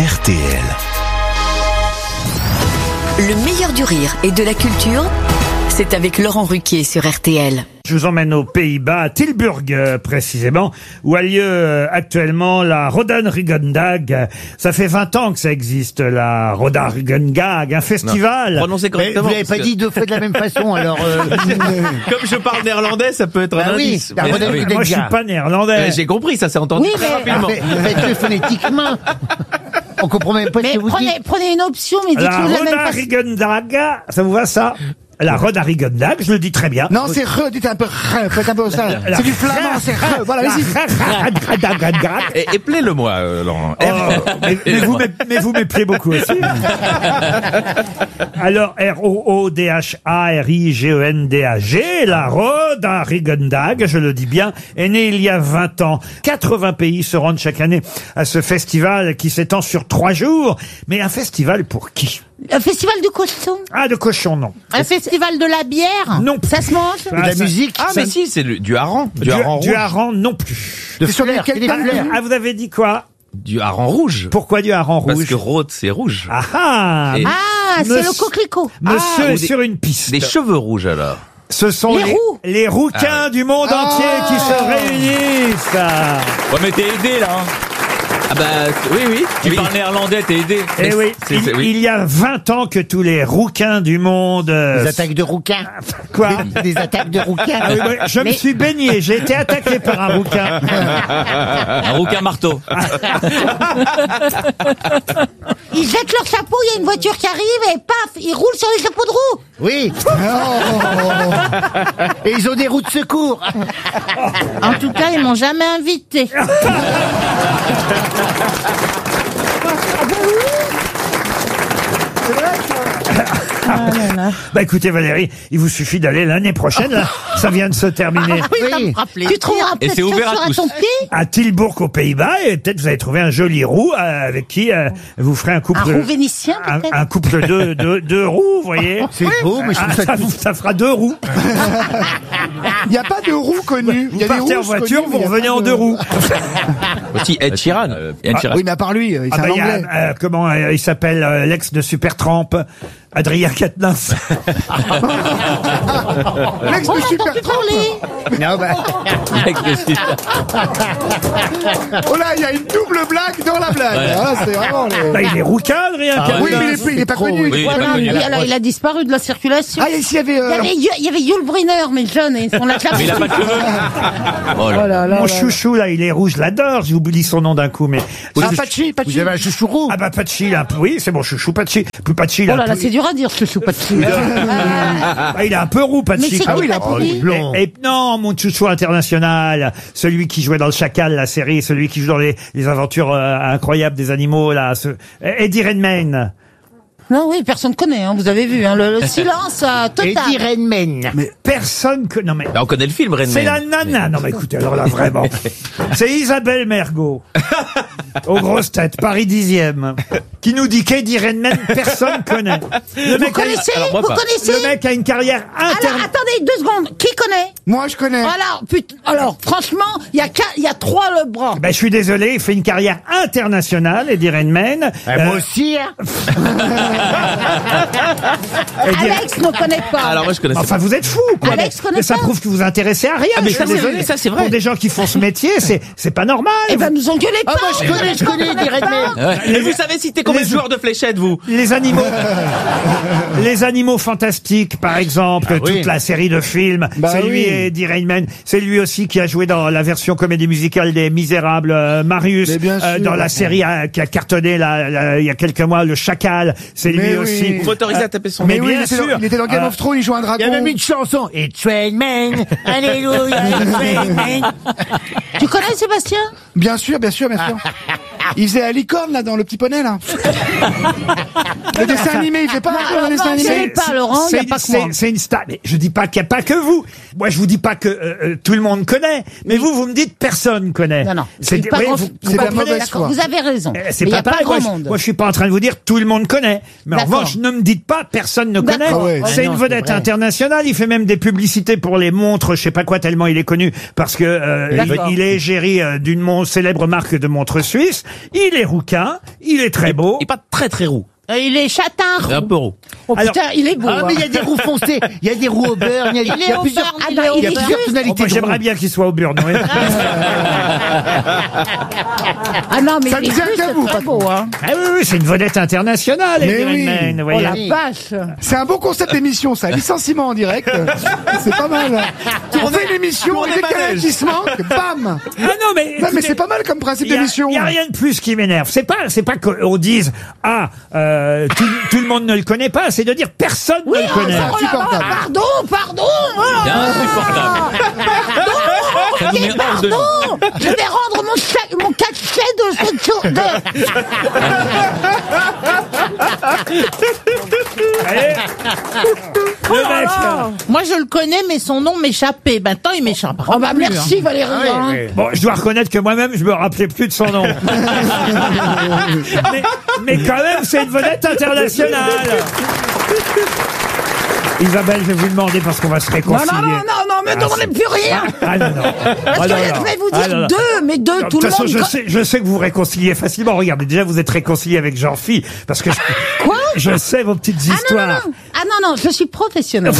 RTL. Le meilleur du rire et de la culture, c'est avec Laurent Ruquier sur RTL. Je vous emmène aux Pays-Bas, à Tilburg précisément, où a lieu actuellement la Rodan-Riegendag. Ça fait 20 ans que ça existe, la Rodan-Riegendag, un festival. Prononcez correctement. Vous l'avez pas dit deux fois de la même façon, alors... Comme je parle néerlandais, ça peut être un indice. la Rodan-Riegendag. Moi, je suis pas néerlandais. J'ai compris, ça s'est entendu Oui, très mais rapidement. faites-le phonétiquement. On comprend même pas ce Mais que vous dites. prenez une option, mais La dites-le de la même façon. Rodan-Riegendag, ça vous va ça? La Rodan-Riegendag, je le dis très bien. Non, c'est re, dites un peu re, faites un peu ça. C'est du flamand, c'est re. Voilà, vas-y. Et plaît-le-moi, Laurent. Mais vous m'éplez beaucoup aussi. Alors, R-O-O-D-H-A-R-I-G-E-N-D-A-G, la Rodan-Riegendag, je le dis bien, est née il y a 20 ans. 80 pays se rendent chaque année à ce festival qui s'étend sur 3 jours. Mais un festival pour qui? Un festival de cochon. Ah, de cochon, non. Un festival de la bière. Non. Ça se mange. Ah, De la ça- musique. Ah, mais si, c'est du hareng. Du hareng Du rouge. hareng, non plus. De C'est sur fleurs, quel c'est des thème fleurs. Ah, vous avez dit quoi? Du hareng rouge. Pourquoi du hareng Parce rouge? que rôde, c'est rouge. Ah ah! Et- Ah, c'est Monsieur- le coquelicot. Monsieur ou est des- sur une piste. Des cheveux rouges, alors. Ce sont Les roux. les rouquins du monde entier qui se réunissent. Ouais, mais t'es aidé là. Hein. Ah bah, oui. Tu parles néerlandais, t'es aidé. Eh oui, oui. il y a 20 ans que tous les rouquins du monde... Des attaques de rouquins. Quoi? Des attaques de rouquins. Ah oui, bah, je me suis baigné, j'ai été attaqué par un rouquin. Un rouquin marteau. Ils jettent leur chapeau, il y a une voiture qui arrive et paf, ils roulent sur les chapeaux de roue. Oui. Et ils ont des roues de secours. En tout cas, ils m'ont jamais invité. Bah écoutez Valérie, il vous suffit d'aller l'année prochaine, là. Ça vient de se terminer. Oui. Tu trouveras Et peut-être c'est ouvert à chaussures à tous. ton pied. À Tilburg aux Pays-Bas, et peut-être vous allez trouver un joli roux avec qui vous ferez un couple... Un roux vénitien, peut-être. un couple de roues, vous voyez. C'est beau, mais je trouve ça... Ça fera 2 roues. Il n'y a pas de roue connue. Il Vous y a des partez en rouges voiture, connues, vous mais il y a revenez pas en de- 2 roues. Aussi Ed Sheeran. Yann Chirac. Oui, mais à part lui, c'est Ah un bah, il y anglais. a, comment il s'appelle, l'ex de Supertramp, Adrien Quatennens. L'ex On de l'a Super entendu parler. Non, bah... Oh là, il y a une double blague dans la blague. Ah, c'est vraiment les... Bah, il est rouquin, Adrien Quatennens. Oui, mais il est pas trop, connu. oui. Voilà, alors il a disparu de la circulation. Ah, et s'il y avait... Il y avait Yul Brynner, mais jeune, et on l'a Mais il a pas de cheveux. Oh là. Oh là là Mon là. chouchou, là, il est rouge, je l'adore, j'oublie son nom d'un coup, mais... Ah, Pachi, Vous avez un chouchou roux. Ah bah, Pachi, là, oui, c'est mon chouchou, Pachi. Plus Pachi, Oh là là, c'est dur à dire, ce chouchou pas de Ah, il est un peu roux, Mais Pachi. c'est quand qui, même. Pachi blond. Et non, mon chouchou international, celui qui jouait dans le Chacal, la série, celui qui joue dans les aventures incroyables des animaux, là, Eddie Redmayne. Non, oui, personne ne connaît, hein, vous avez vu, hein, le silence Et total. Redmayne. Mais personne que... Non mais... Bah, on connaît le film, C'est Redmayne. la nana. Non mais écoutez, alors là vraiment. C'est Isabelle Mergo, aux grosses têtes, Paris 10e, qui nous dit qu'Eddie Redmayne, personne connaît. Le Vous mec, connaissez alors, moi Vous pas. connaissez le mec a une carrière Alors, interne. attendez 2 secondes. Qui connaît Moi, je connais. Alors, putain, alors, franchement, il y a 3 le bras. Ben, je suis désolé, il fait une carrière internationale, Eddie Redmayne. Moi aussi, hein. Alex ne connaît pas. Alors, moi, je connais Enfin, vous êtes fous, quoi. Alex connaît Mais ça pas. prouve que vous vous intéressez à rien. Ah, mais je suis ça, c'est- désolé. ça, c'est vrai. Pour des gens qui font ce métier, c'est pas normal. Eh ben, nous engueulez Ah, pas. moi, je connais, Eddie Redmayne. Et vous savez citer combien de joueurs de fléchettes, vous? Les animaux, les animaux fantastiques, par exemple, oui. toute la série de films, Bah c'est lui oui. Eddie Redmayne, c'est lui aussi qui a joué dans la version comédie musicale des Misérables, Marius, Mais bien sûr. dans la série qui a cartonné il y a quelques mois, Le Chacal, c'est Mais lui oui. aussi. Vous m'autorisez à taper son Mais nom? Oui, bien sûr. il était dans Game of Thrones, il joue un dragon. Il y a même une chanson. It's Redmayne. Alléluia. It's Redmayne. Tu connais Sébastien Bien sûr, bien sûr, bien sûr. Il faisait la licorne, là, dans Le Petit Poney, là. Le dessin animé, il fait pas un dessin animé. pas, Laurent, il n'y a pas que moi. C'est une star. Mais je dis pas qu'il n'y a pas que vous. Moi, je vous dis pas que tout le monde connaît. Mais vous me dites personne connaît. Non, non. C'est pas grand- c'est de la comprenez mauvaise foi. Vous avez raison. C'est Mais il n'y pas a pas pareil. grand Moi, monde. je suis pas en train de vous dire tout le monde connaît. Mais en D'accord. revanche, ne me dites pas personne ne connaît. D'accord. Ouais. C'est non, une c'est vedette vrai. internationale. Il fait même des publicités pour les montres, je sais pas quoi, tellement il est connu parce que D'accord. il est égérie d'une célèbre marque de montres suisse. Il est rouquin. Il est très beau. Il est pas très très roux. Il est châtain. Il est un peu roux. Oh Alors- putain, il est beau. Ah, mais il y a des roux foncés, il y a des roux au beurre, il y a plusieurs, Ah bah, il est plusieurs juste. Oh, tonalités moi, de j'aimerais roux. bien qu'il soit au burn. Oui. Ah non, mais Ça il est ne tient juste qu'à vous, très beau, hein. Ah oui, oui, c'est une vedette internationale. Mais Eddie oui. Redmayne, vous Oh voyez. la vache. C'est un bon concept d'émission, ça. Licenciement en direct. C'est pas mal. On fait une émission, et dès qu'il y a un qui se manque, bam! Ah non, mais, Non, mais écoutez, c'est pas mal comme principe Il d'émission. y a rien de plus qui m'énerve. C'est pas qu'on dise tout le monde ne le connaît pas. C'est de dire personne ne le connaît. ça, insupportable. Pardon. C'est insupportable. Ça nous met hors de nous. Pardon. Je vais rendre mon cachet de cette journée. Allez. Le mec. Moi, je le connais, mais son nom m'échappait. Maintenant, il m'échappe. Oh bah merci Valérie. hein. Bon, je dois reconnaître que moi-même, je me rappelais plus de son nom. mais quand même, c'est une vedette internationale. Isabelle, je vais vous demander parce qu'on va se réconcilier. Non, me demandez plus rien. Ah non, non. Parce Ah, que non, je non. vais vous Ah, dire non, non. deux, mais deux, De tout toute le façon, monde. je sais que vous vous réconciliez facilement. Regardez, déjà, vous êtes réconcilié avec Jean-Phi, parce que Quoi je sais vos petites histoires. Ah non, je suis professionnelle.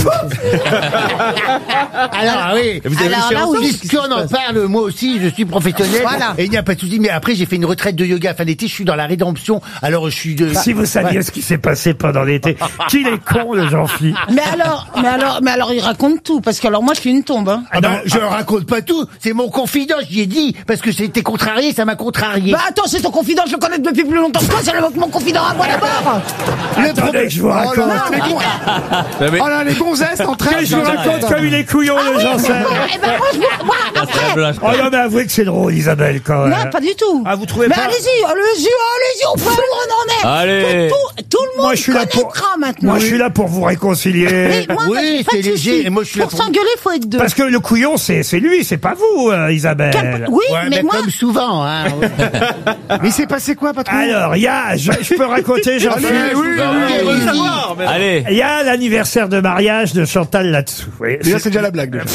Alors oui, Vous avez Alors réussi là, ensemble, oui. qu'est-ce qui se puisqu'on en passe parle, moi aussi, je suis professionnel. Voilà. Et il n'y a pas de souci. Mais après, j'ai fait une retraite de yoga fin d'été. Je suis dans la rédemption. Alors, je suis de. Si vous saviez ce qui s'est passé pendant l'été. Qu'il est con, le Jean-Phi. mais alors, il raconte tout, parce que alors moi, je suis une tombe. Hein. Ah ben, je raconte pas tout. C'est mon confident. J'y ai dit parce que c'était contrarié. Ça m'a contrarié. Bah attends, c'est ton confident, je le connais depuis plus longtemps que toi, c'est mon confident à moi d'abord. Attendez que je vous Oh là raconte. là, les gon- Oh là, les gonzesses en train Que je vous raconte comme il est couillon, le Janssen. Eh ben moi, après. Oh non, mais avouez que c'est drôle, Isabelle, quand même. Non, pas du tout. Ah, vous trouvez mais pas allez-y, on peut où on en est. Allez. Tout le monde Moi, je suis là pour. connaîtra maintenant. Moi, je suis là pour vous réconcilier. Mais moi, Oui, j'ai pas c'est de léger, souci. et moi, je suis là pour pour- s'engueuler, faut être deux. Parce que le couillon, c'est lui, c'est pas vous, Isabelle. Oui, Ouais, mais moi, comme souvent. Hein. Mais il s'est passé quoi, patron? Alors, il y a, je peux raconter, Jean-Philippe. Allez, oui, On veut oui. savoir, mais- Allez. Il y a l'anniversaire de mariage de Chantal là-dessous. Oui, Déjà, c'est déjà la blague, déjà.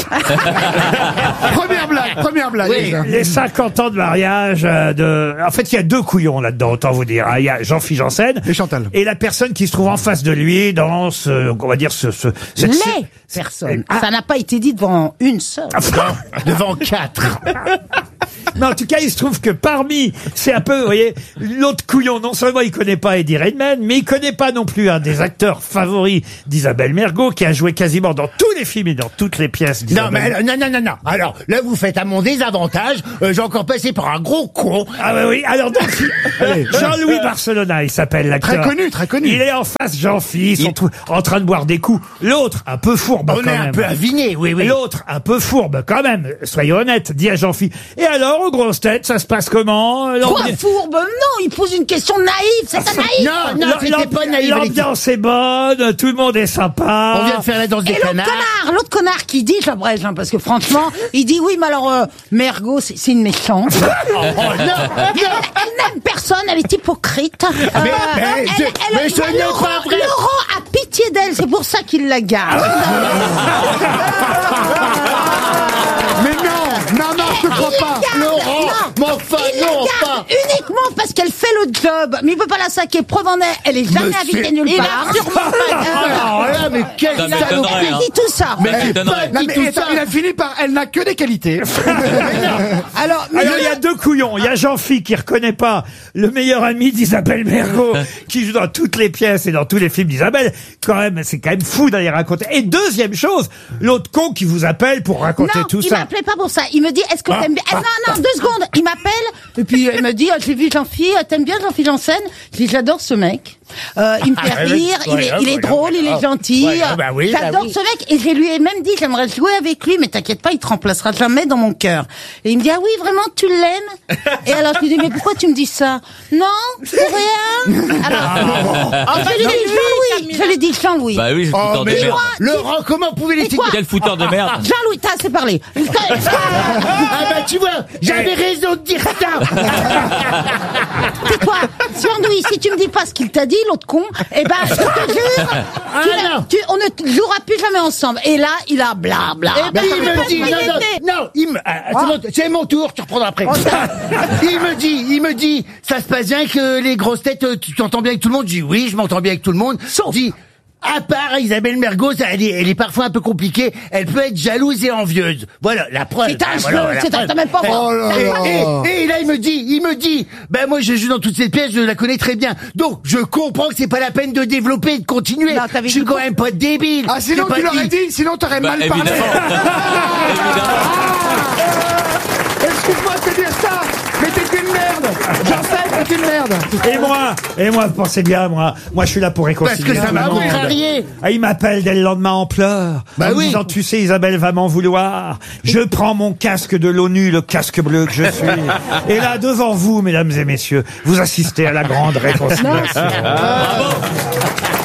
Première blague, Oui. déjà. les 50 ans de mariage En fait, il y a deux couillons là-dedans, autant vous dire. Il y a Jean-Philippe Janssen Et Chantal. et la personne qui se trouve en face de lui dans on va dire cette- les personnes. Ah. Ça n'a pas été dit devant une seule. Devant 4. Mais en tout cas, il se trouve que parmi, c'est un peu, vous voyez, l'autre couillon, non seulement il connaît pas Eddie Redmayne, mais il connaît pas non plus un des acteurs favoris d'Isabelle Mergo, qui a joué quasiment dans tous les films et dans toutes les pièces Non, d'Isabelle. mais non. Alors, là, vous faites à mon désavantage. J'ai encore passé par un gros con. Ah oui, alors donc, Jean-Louis Barcelona, il s'appelle l'acteur. Très connu. Il est en face Jean-Philippe, ils sont en train de boire des coups. L'autre, un peu fourbe On quand est même. un peu aviné, oui. L'autre, un peu fourbe quand même, soyons honnêtes, dit à Jean-Philippe. Et alors, aux grosses têtes, ça se passe comment? Quoi, L'ambiance- fourbe? Non, il pose une question naïve, c'est pas naïf. Non, c'était pas naïf. L'ambiance est bonne, tout le monde est sympa. On vient de faire la danse des Et l'autre canards. l'autre connard qui dit, j'abrège, hein, parce que franchement, il dit oui, mais alors, Mergo, c'est une méchante. Elle n'aime personne, elle est hypocrite. mais ce n'est Laurent, pas vrai. Laurent a pitié d'elle, c'est pour ça qu'il la garde. Mais non, je te crois pas. Laurent, mais enfin, Il la non, garde enfin. uniquement parce qu'elle fait le job, mais il peut pas la saquer. Preuve en est, elle est jamais Monsieur- invitée nulle Il part. a sûrement Alors là, mais quel Ça salaud. m'étonnerait, Elle hein. dit tout ça. Mais Ça j'ai m'étonnerait. pas Non, dit mais tout attends, ça. il a fini par, elle n'a que des qualités. Alors, mais Alors, il y a deux couillons. Il y a Jean-Philippe qui reconnaît pas le meilleur ami d'Isabelle Mergo, qui joue dans toutes les pièces et dans tous les films d'Isabelle. Quand même, c'est quand même fou d'aller raconter. Et deuxième chose, l'autre con qui vous appelle pour raconter non, tout il ça. m'appelait pas pour ça. Il me dit, est-ce que t'aimes bien... non, 2 secondes. Il m'appelle, et puis il me dit, j'ai vu Jean-Philippe, t'aimes bien Jean-Philippe Janssen. Je dis, j'adore ce mec. Il me fait rire, il est drôle, il est gentil. J'adore ce mec. Et je lui ai même dit, j'aimerais jouer avec lui, mais t'inquiète pas, il te remplacera jamais dans mon cœur. Et il me dit, ah oui, vraiment, tu l'aimes? Et alors je lui dis, mais pourquoi tu me dis ça? Non, pour rien. Alors, je lui ai dit Jean-Louis. Bah oui, je fouteur de merde. Laurent, comment pouvez-les Quel fouteur de merde. Jean-Louis, t'as assez parlé. Ah bah tu vois, j'avais raison de dire ça. C'est quoi? Jean-Louis, si tu me dis pas ce qu'il t'a dit, l'autre con, eh ben, je te jure, on ne jouera plus jamais ensemble. Et là, il a blabla. Eh ben, il me dit, c'est mon tour, tu reprendras après. Il me dit, ça se passe bien que les grosses têtes, tu t'entends bien avec tout le monde? Je dis oui, je m'entends bien avec tout le monde. Je dis, à part Isabelle Mergo, elle est parfois un peu compliquée. Elle peut être jalouse et envieuse. Voilà, la preuve. T'as même pas Et là, il me dit, ben moi, je joue dans toutes ces pièces, je la connais très bien. Donc, je comprends que c'est pas la peine de développer et de continuer. Non, je suis quand même pas débile. Ah, sinon tu l'aurais dit, sinon t'aurais mal parlé. Excuse-moi de te dire ça, mais t'es une merde. J'en sais que t'es une merde. Et moi, pensez bien, moi, je suis là pour réconcilier. Parce que ça m'a contrarié. Ah, il m'appelle dès le lendemain en pleurs. Bah en me oui. disant, tu sais, Isabelle va m'en vouloir. Je prends mon casque de l'ONU, le casque bleu que je suis. Et là, devant vous, mesdames et messieurs, vous assistez à la grande réconciliation. Bravo.